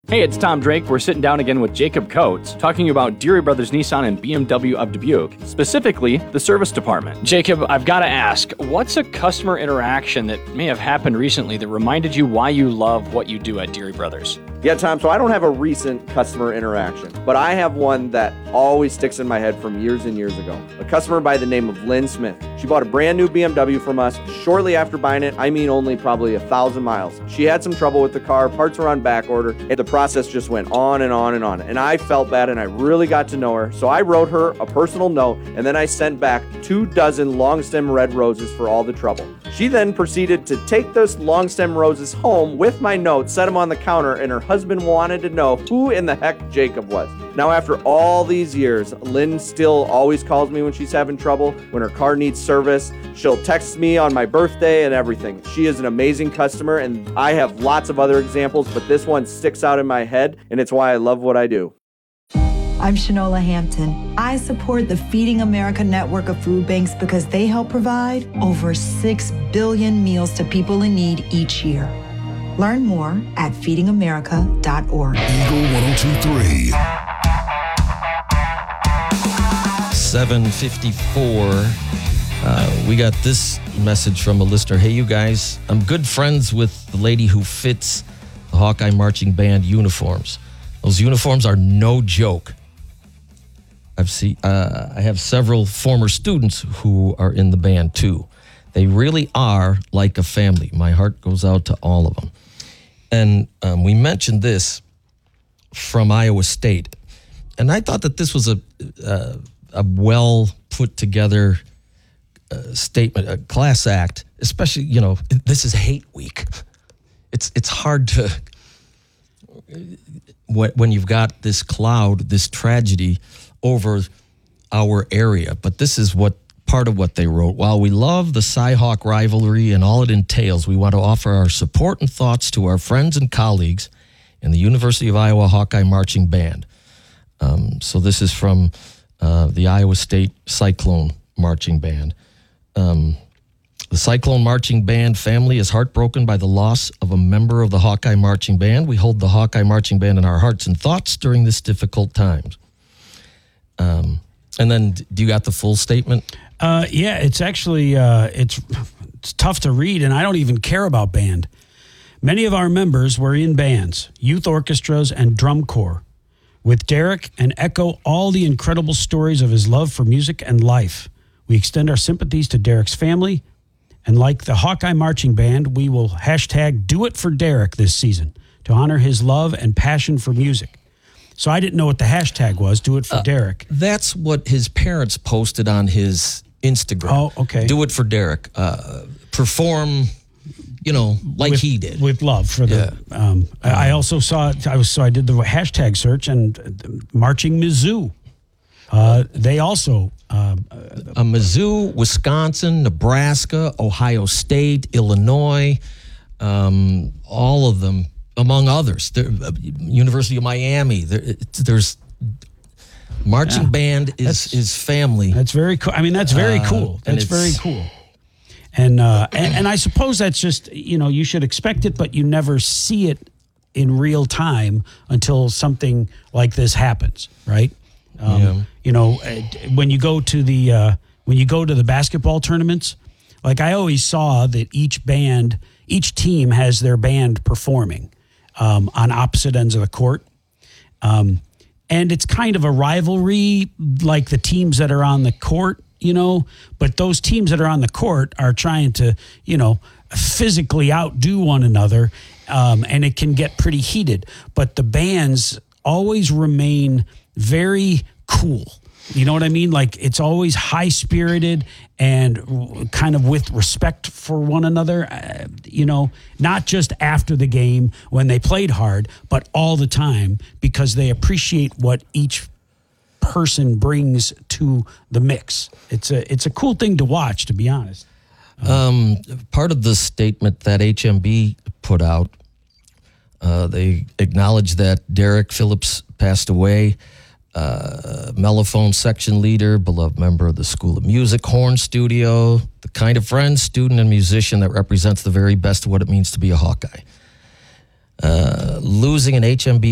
Hey, it's Tom Drake. We're sitting down again with Jacob Coates, talking about Deary Brothers Nissan and BMW of Dubuque, specifically the service department. Jacob, I've got to ask, what's a customer interaction that may have happened recently that reminded you why you love what you do at Deary Brothers? Yeah, Tom, so I don't have a recent customer interaction, but I have one that always sticks in my head from years and years ago. A customer by the name of Lynn Smith. She bought a brand new BMW from us. Shortly after buying it, I mean only probably 1,000 miles. She had some trouble with the car, parts were on back order, and the process just went on and on and on. And I felt bad and I really got to know her. So I wrote her a personal note and then I sent back 24 long stem red roses for all the trouble. She then proceeded to take those long stem roses home with my note, set them on the counter, and her husband wanted to know who in the heck Jacob was. Now, after all these years, Lynn still always calls me when she's having trouble, when her car needs service. She'll text me on my birthday and everything. She is an amazing customer, and I have lots of other examples, but this one sticks out in my head, and it's why I love what I do. I'm Shanola Hampton. I support the Feeding America network of food banks because they help provide over 6 billion meals to people in need each year. Learn more at feedingamerica.org. Eagle 102.3. 7:54. We got this message from a listener. Hey, you guys, I'm good friends with the lady who fits the Hawkeye Marching Band uniforms. Those uniforms are no joke. I have several former students who are in the band too. They really are like a family. My heart goes out to all of them. And we mentioned this from Iowa State. And I thought that this was a well put together statement, a class act, especially, this is hate week. It's hard to, when you've got this cloud, this tragedy over our area. But this is part of what they wrote. While we love the Cy-Hawk rivalry and all it entails, we want to offer our support and thoughts to our friends and colleagues in the University of Iowa Hawkeye Marching Band. So this is from the Iowa State Cyclone Marching Band. The Cyclone Marching Band family is heartbroken by the loss of a member of the Hawkeye Marching Band. We hold the Hawkeye Marching Band in our hearts and thoughts during this difficult time. And then, do you got the full statement? Yeah, it's actually, it's tough to read, and I don't even care about band. Many of our members were in bands, youth orchestras, and drum corps. With Derek and echo all the incredible stories of his love for music and life. We extend our sympathies to Derek's family, and like the Hawkeye Marching Band, we will hashtag Do It For Derek this season to honor his love and passion for music. So I didn't know what the hashtag was, Do It For Derek. That's what his parents posted on his Instagram. Oh, okay. Do it for Derek. Perform, like he did. With love for the. I also saw it. I did the hashtag search and Marching Mizzou. They also. Mizzou, Wisconsin, Nebraska, Ohio State, Illinois, all of them. Among others, University of Miami. There's marching band is family. That's very cool. I mean, that's very cool. That's very cool. And I suppose that's just you should expect it, but you never see it in real time until something like this happens, right? When you go to the basketball tournaments, like I always saw that each team has their band performing. On opposite ends of the court. And it's kind of a rivalry, like the teams that are on the court, but those teams that are on the court are trying to, physically outdo one another, and it can get pretty heated. But the bands always remain very cool. You know what I mean? Like it's always high-spirited and kind of with respect for one another, not just after the game when they played hard, but all the time because they appreciate what each person brings to the mix. It's a cool thing to watch, to be honest. Part of the statement that HMB put out, they acknowledged that Derek Phillips passed away. Mellophone section leader, beloved member of the School of Music, horn studio, the kind of friend, student, and musician that represents the very best of what it means to be a Hawkeye. Losing an HMB